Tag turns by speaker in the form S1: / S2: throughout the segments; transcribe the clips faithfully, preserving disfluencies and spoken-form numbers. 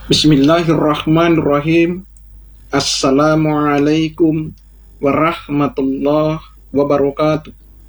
S1: Bismillahirrahmanirrahim. Assalamualaikum warahmatullahi wabarakatuh.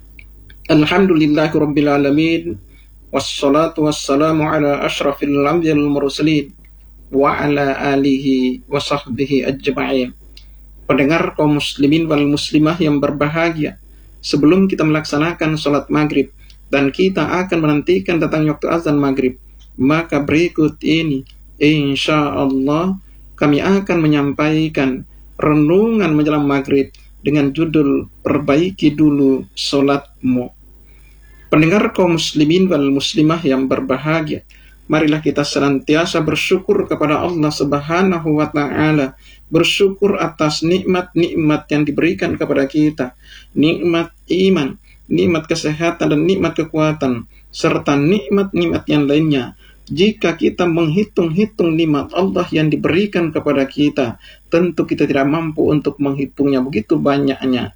S1: Alhamdulillahirabbil alamin. Wassalatu wassalamu ala asyrafil anbiya'il mursalin wa ala alihi wa sahbihi ajma'in. Pendengar kaum muslimin wal muslimah yang berbahagia, sebelum kita melaksanakan sholat maghrib dan kita akan menantikan datangnya waktu azan maghrib, maka berikut ini insya Allah kami akan menyampaikan renungan menjelang maghrib dengan judul Perbaiki Dulu Sholatmu. Pendengar kaum muslimin wal muslimah yang berbahagia, marilah kita senantiasa bersyukur kepada Allah Subhanahu wa Ta'ala, bersyukur atas nikmat-nikmat yang diberikan kepada kita, nikmat iman, nikmat kesehatan dan nikmat kekuatan, serta nikmat-nikmat yang lainnya. Jika kita menghitung-hitung nikmat Allah yang diberikan kepada kita, tentu kita tidak mampu untuk menghitungnya, begitu banyaknya.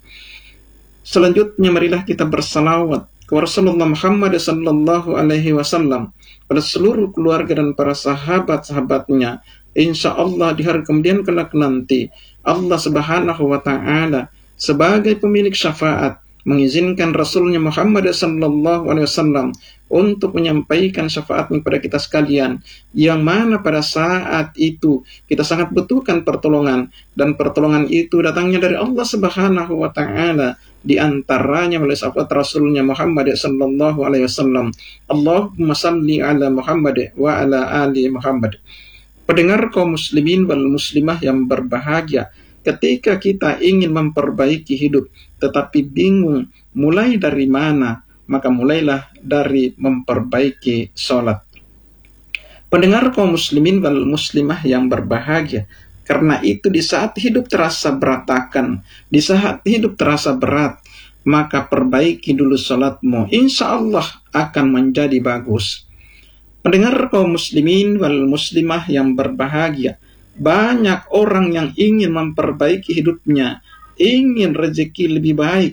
S1: Selanjutnya marilah kita bersalawat kepada Rasulullah Muhammad sallallahu alaihi wasallam, pada seluruh keluarga dan para sahabat-sahabatnya. Insya Allah di hari kemudian kelak nanti, Allah Subhanahu wa Ta'ala sebagai pemilik syafaat mengizinkan Rasulnya Muhammad sallallahu alaihi wasallam untuk menyampaikan syafaatnya kepada kita sekalian, yang mana pada saat itu kita sangat butuhkan pertolongan, dan pertolongan itu datangnya dari Allah Subhanahu wa Ta'ala, di antaranya melalui syafaat Rasulnya Muhammad sallallahu alaihi wasallam. Allahumma salli ala Muhammad wa ala ali Muhammad. Pendengar kaum muslimin wal muslimah yang berbahagia, ketika kita ingin memperbaiki hidup tetapi bingung mulai dari mana, maka mulailah dari memperbaiki sholat. Pendengar kaum muslimin wal muslimah yang berbahagia, karena itu di saat hidup terasa berantakan, di saat hidup terasa berat, maka perbaiki dulu sholatmu, insya Allah akan menjadi bagus. Pendengar kaum muslimin wal muslimah yang berbahagia, banyak orang yang ingin memperbaiki hidupnya, ingin rezeki lebih baik,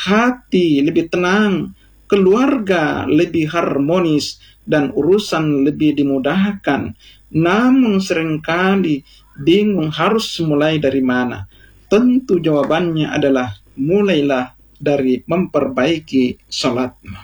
S1: hati lebih tenang, keluarga lebih harmonis, dan urusan lebih dimudahkan. Namun seringkali bingung harus mulai dari mana. Tentu jawabannya adalah mulailah dari memperbaiki sholatmu.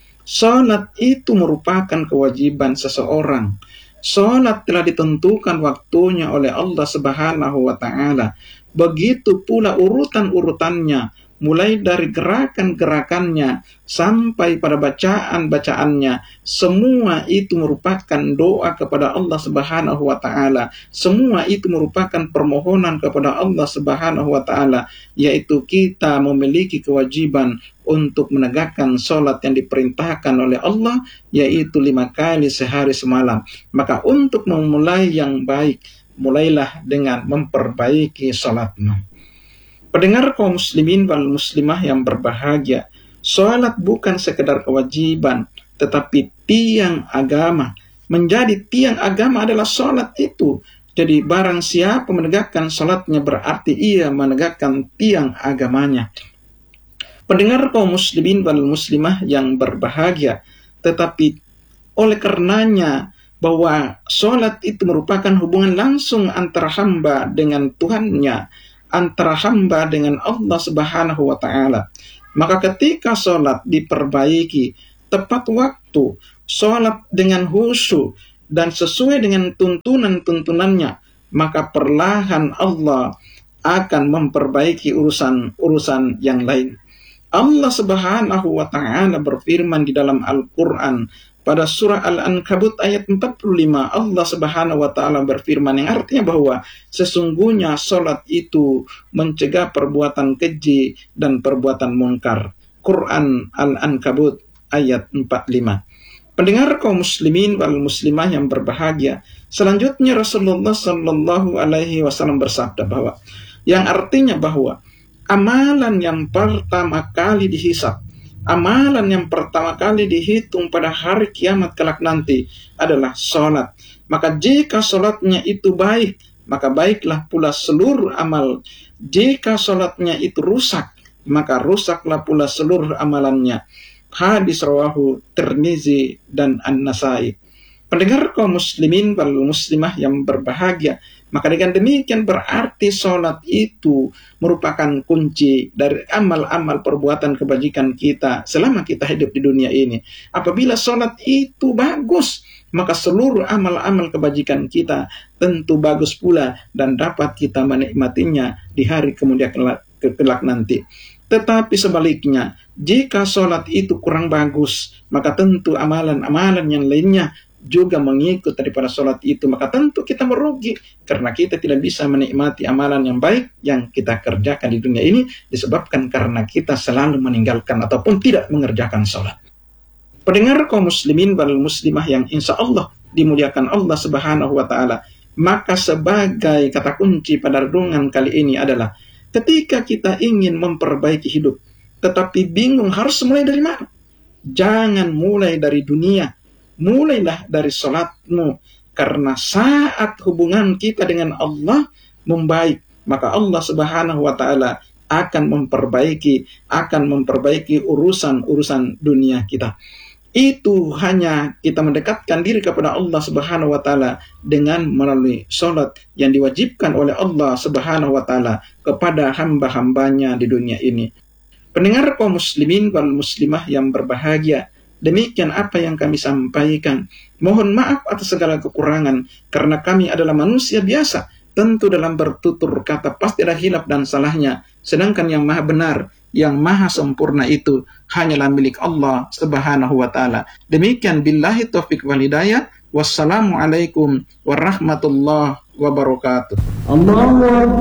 S1: Sholat itu merupakan kewajiban seseorang. Sholat telah ditentukan waktunya oleh Allah Subhanahu wa Ta'ala. Begitu pula urutan-urutannya, mulai dari gerakan-gerakannya sampai pada bacaan-bacaannya, semua itu merupakan doa kepada Allah Subhanahu wa Ta'ala. Semua itu merupakan permohonan kepada Allah Subhanahu wa Ta'ala, yaitu kita memiliki kewajiban untuk menegakkan sholat yang diperintahkan oleh Allah, yaitu lima kali sehari semalam. Maka untuk memulai yang baik, mulailah dengan memperbaiki sholatmu. Pendengar kaum muslimin wal muslimah yang berbahagia, sholat bukan sekedar kewajiban, tetapi tiang agama. Menjadi tiang agama adalah sholat itu. Jadi barang siapa menegakkan sholatnya, berarti ia menegakkan tiang agamanya. Pendengar kaum muslimin wal muslimah yang berbahagia, tetapi oleh karenanya bahwa sholat itu merupakan hubungan langsung antara hamba dengan Tuhannya, antara hamba dengan Allah Subhanahu wa Ta'ala. Maka ketika sholat diperbaiki tepat waktu, sholat dengan khusyuk dan sesuai dengan tuntunan-tuntunannya, maka perlahan Allah akan memperbaiki urusan-urusan yang lain. Allah Subhanahu wa Ta'ala berfirman di dalam Al-Quran pada surah Al-Ankabut ayat empat puluh lima, Allah Subhanahu wa Ta'ala berfirman, yang artinya bahwa sesungguhnya sholat itu mencegah perbuatan keji dan perbuatan mungkar. Quran Al-Ankabut ayat empat puluh lima. Pendengar kaum muslimin wal muslimah yang berbahagia, selanjutnya Rasulullah sallallahu alaihi wasallam bersabda bahwa, yang artinya bahwa amalan yang pertama kali dihisab, amalan yang pertama kali dihitung pada hari kiamat kelak nanti adalah sholat. Maka jika sholatnya itu baik, maka baiklah pula seluruh amal. Jika sholatnya itu rusak, maka rusaklah pula seluruh amalannya. Hadis rawahu Tirmizi dan An-Nasai. Pendengar kaum muslimin wal muslimah yang berbahagia, maka dengan demikian berarti sholat itu merupakan kunci dari amal-amal perbuatan kebajikan kita selama kita hidup di dunia ini. Apabila sholat itu bagus, maka seluruh amal-amal kebajikan kita tentu bagus pula dan dapat kita menikmatinya di hari kemudian kelak, kelak nanti. Tetapi sebaliknya, jika sholat itu kurang bagus, maka tentu amalan-amalan yang lainnya juga mengikut daripada sholat itu, maka tentu kita merugi karena kita tidak bisa menikmati amalan yang baik yang kita kerjakan di dunia ini disebabkan karena kita selalu meninggalkan ataupun tidak mengerjakan sholat. Pendengar kaum muslimin wal muslimah yang insya Allah dimuliakan Allah Subhanahu wa Ta'ala, maka sebagai kata kunci pada renungan kali ini adalah ketika kita ingin memperbaiki hidup tetapi bingung harus mulai dari mana, jangan mulai dari dunia. Mulailah dari sholatmu, karena saat hubungan kita dengan Allah membaik, maka Allah Subhanahu wa Ta'ala akan memperbaiki, akan memperbaiki urusan-urusan dunia kita. Itu hanya kita mendekatkan diri kepada Allah Subhanahu wa Ta'ala dengan melalui sholat yang diwajibkan oleh Allah Subhanahu wa Ta'ala kepada hamba-hambanya di dunia ini. Pendengar kaum muslimin wal muslimah yang berbahagia, demikian apa yang kami sampaikan. Mohon maaf atas segala kekurangan, karena kami adalah manusia biasa. Tentu dalam bertutur kata pasti ada hilaf dan salahnya. Sedangkan yang maha benar, yang maha sempurna itu hanyalah milik Allah Subhanahu wa Ta'ala. Demikian billahi taufiq wal hidayah. Wassalamualaikum warahmatullahi wabarakatuh. Allah